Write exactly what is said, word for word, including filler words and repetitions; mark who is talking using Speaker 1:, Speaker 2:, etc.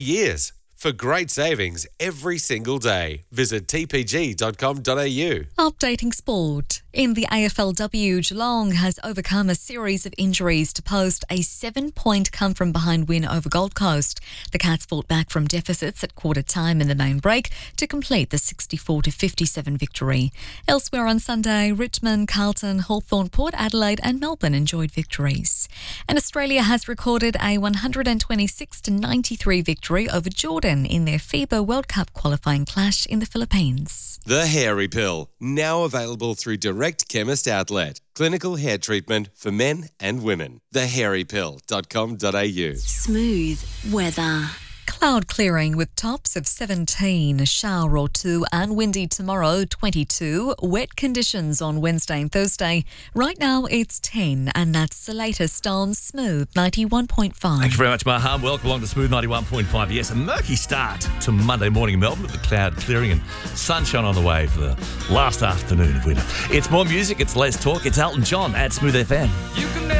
Speaker 1: years. For great savings every single day, visit t p g dot com dot a u.
Speaker 2: Updating sport. In the A F L W, Geelong has overcome a series of injuries to post a seven-point come-from-behind win over Gold Coast. The Cats fought back from deficits at quarter time in the main break to complete the sixty-four to fifty-seven victory. Elsewhere on Sunday, Richmond, Carlton, Hawthorn, Port Adelaide and Melbourne enjoyed victories. And Australia has recorded a one hundred twenty-six to ninety-three victory over Jordan in their FIBA World Cup qualifying clash in the Philippines.
Speaker 1: The Hairy Pill, now available through Direct Chemist Outlet. Clinical hair treatment for men and women. the hairy pill dot com dot a u.
Speaker 3: Smooth weather.
Speaker 2: Cloud clearing with tops of seventeen, a shower or two, and windy tomorrow, twenty-two. Wet conditions on Wednesday and Thursday. Right now it's ten, and that's the latest on Smooth ninety-one point five.
Speaker 4: Thank you very much, Maham. Welcome along to Smooth ninety-one point five. Yes, a murky start to Monday morning in Melbourne with the cloud clearing and sunshine on the way for the last afternoon of winter. It's more music, it's less talk. It's Elton John at Smooth F M.
Speaker 5: You can never